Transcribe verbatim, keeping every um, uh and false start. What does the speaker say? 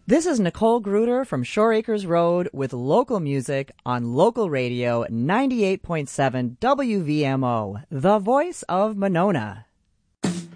This is Nicole Gruder from Shore Acres Road with local music on local radio ninety-eight point seven W V M O, the voice of Monona.